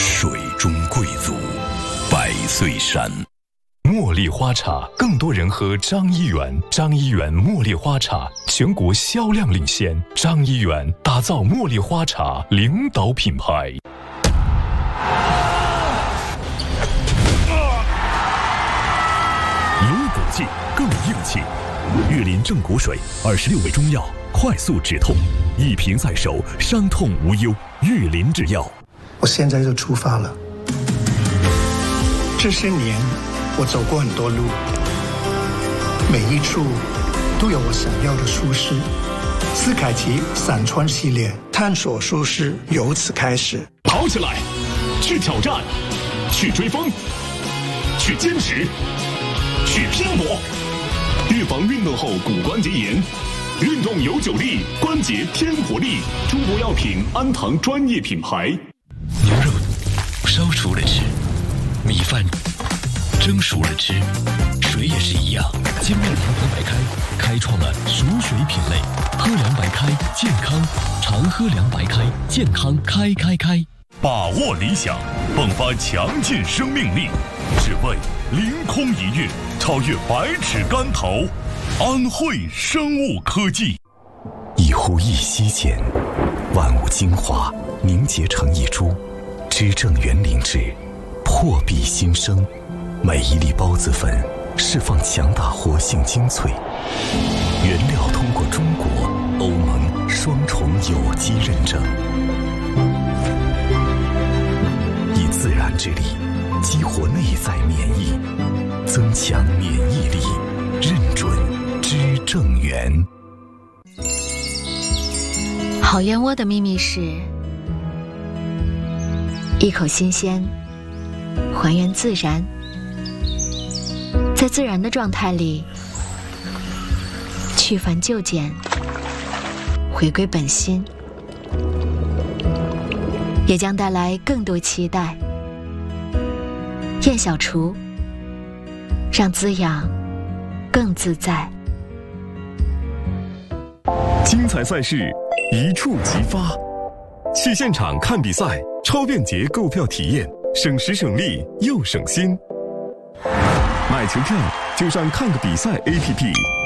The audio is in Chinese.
水中贵族，百岁山。 茉莉花茶，更多人喝张一元。张一元茉莉花茶全国销量领先，张一元打造茉莉花茶领导品牌。 有骨气，更硬气。玉林正骨水26味中药，快速止痛，一瓶在手，伤痛无忧。玉林制药。 我现在就出发了。这些年，我走过很多路，每一处都有我想要的舒适。斯凯奇伞穿系列，探索舒适由此开始。 跑起来，去挑战，去追风，去坚持，去拼搏。预防运动后骨关节炎，运动有9力，关节添活力。中国药品安堂专业品牌。 牛肉烧熟了吃，米饭蒸熟了吃，水也是一样。金麦堂喝白开，开创了熟水品类。喝凉白开，健康，常喝凉白开，健康开。 把握理想，迸发强劲生命力，只为凌空一跃，超越百尺竿头。安慧生物科技。 一呼一吸间，万物精华凝结成一株，知正园灵芝，破壁新生。每一粒孢子粉释放强大活性精粹，原料通过中国、欧盟双重有机认证，以自然之力激活内在免疫，增强免疫力，认准知正园。 好燕窝的秘密是一口新鲜，还原自然，在自然的状态里去繁就简，回归本心，也将带来更多期待。燕小厨，让滋养更自在。 精彩赛事一触即发，去现场看比赛，超便捷购票体验，省时省力又省心。买球票就上看个比赛 APP。